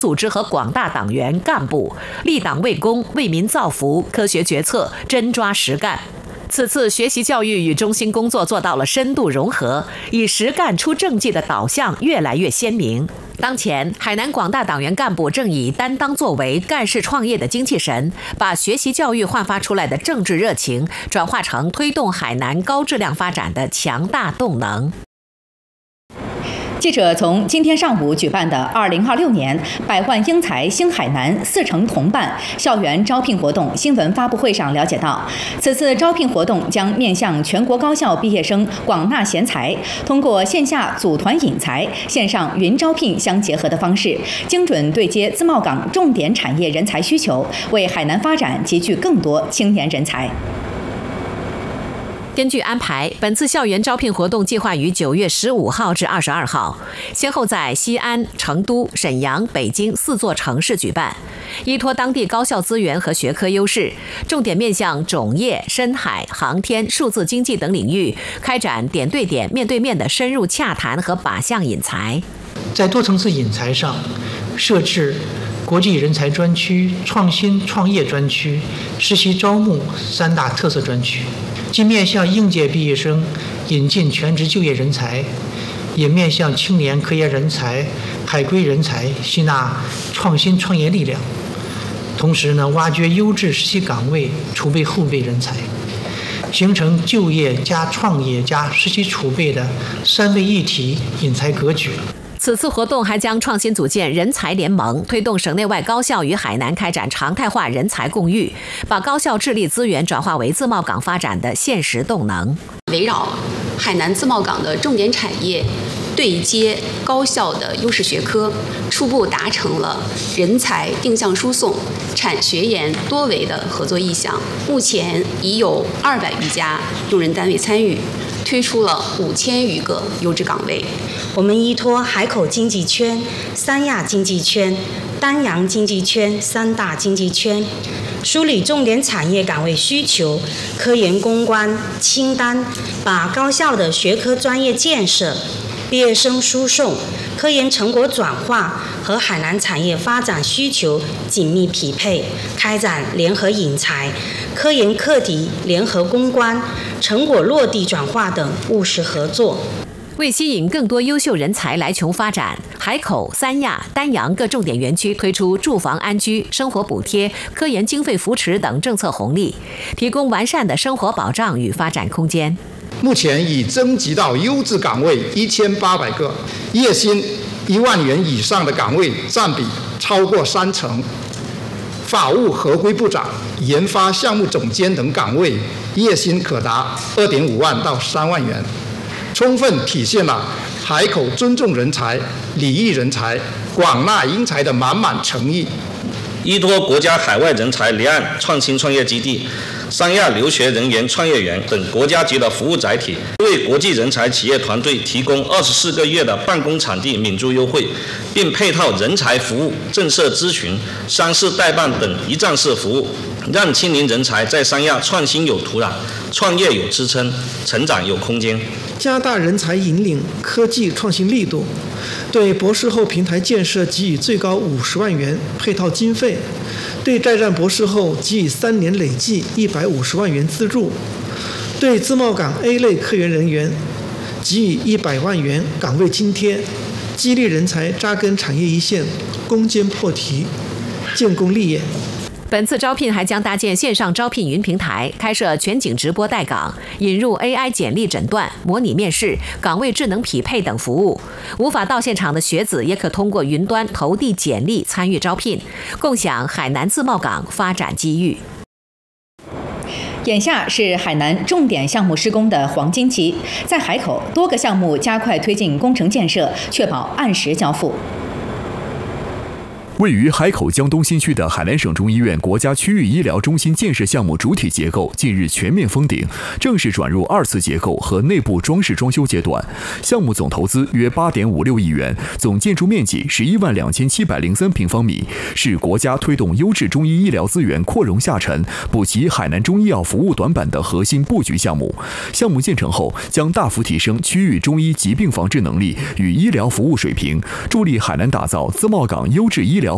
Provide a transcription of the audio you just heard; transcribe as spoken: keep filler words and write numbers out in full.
组织和广大党员干部立党为公、为民造福，科学决策，真抓实干。此次学习教育与中心工作做到了深度融合，以实干出政绩的导向越来越鲜明。当前，海南广大党员干部正以担当作为干事创业的精气神，把学习教育焕发出来的政治热情，转化成推动海南高质量发展的强大动能。 记者从今天上午举办的二零二六年百万英才兴海南四城同办校园招聘活动新闻发布会上了解到，此次招聘活动将面向全国高校毕业生广纳贤才，通过线下组团引才、线上云招聘相结合的方式，精准对接自贸港重点产业人才需求，为海南发展集聚更多青年人才。 根据安排，本次校园招聘活动计划于九月十五号至二十二号，先后在西安、成都、沈阳、北京四座城市举办。依托当地高校资源和学科优势，重点面向种业、深海、航天、数字经济等领域，开展点对点、面对面的深入洽谈和靶向引才。 在多层次引才上，设置国际人才专区、创新创业专区、实习招募三大特色专区。既面向应届毕业生引进全职就业人才，也面向青年科研人才、海归人才吸纳创新创业力量。同时呢，挖掘优质实习岗位，储备后备人才，形成就业加创业加实习储备的三位一体引才格局。 此次活动还将创新组建人才联盟，推动省内外高校与海南开展常态化人才共育，把高校智力资源转化为自贸港发展的现实动能。 围绕海南自贸港的重点产业，对接高校的优势学科，初步达成了人才定向输送、产学研多维的合作意向。目前已有二百余家用人单位参与，推出了五千余个优质岗位。 我们依托海口经济圈、三亚经济圈、丹阳经济圈三大经济圈，梳理重点产业岗位需求、科研攻关清单，把高校的学科专业建设、毕业生输送、科研成果转化和海南产业发展需求紧密匹配，开展联合引才、科研课题联合攻关、成果落地转化等务实合作。 为吸引更多优秀人才来琼发展，海口、三亚、丹阳各重点园区推出住房安居、生活补贴、科研经费扶持等政策红利，提供完善的生活保障与发展空间。 目前已征集到优质岗位一千八百个，月薪一万元以上的岗位占比超过三成。法务合规部长、研发项目总监等岗位月薪可达二点五万到三万元。充分体现了海口尊重人才、礼遇人才、广纳英才的满满诚意。 依托国家海外人才离岸创新创业基地、三亚留学人员创业园等国家级的服务载体，为国际人才企业团队提供二十四个月的办公场地免租优惠，并配套人才服务、政策咨询、商事代办等一站式服务，让青年人才在三亚创新有土壤、创业有支撑、成长有空间。 加大人才引领、科技创新力度，对博士后平台建设给予最高五十万元配套经费，对在战博士后给予三年累计一百五十万元资助，对自贸港 A 类科研人员给予一百万元岗位津贴，激励人才扎根产业一线，攻坚破题，建功立业。 本次招聘还将搭建线上招聘云平台，开设全景直播带岗，引入 A I 简历诊断、模拟面试、岗位智能匹配等服务。无法到现场的学子也可通过云端投递简历参与招聘，共享海南自贸港发展机遇。 眼下是海南重点项目施工的黄金期，在海口多个项目加快推进工程建设，确保按时交付。 位于海口江东新区的海南省中医院国家区域医疗中心建设项目主体结构近日全面封顶，正式转入二次结构和内部装饰装修阶段。项目总投资约八点五六亿元，总建筑面积十一万两千七百零三平方米，是国家推动优质中医医疗资源扩容下沉、补齐海南中医药服务短板的核心布局项目。项目建成后，将大幅提升区域中医疾病防治能力与医疗服务水平，助力海南打造自贸港优质医疗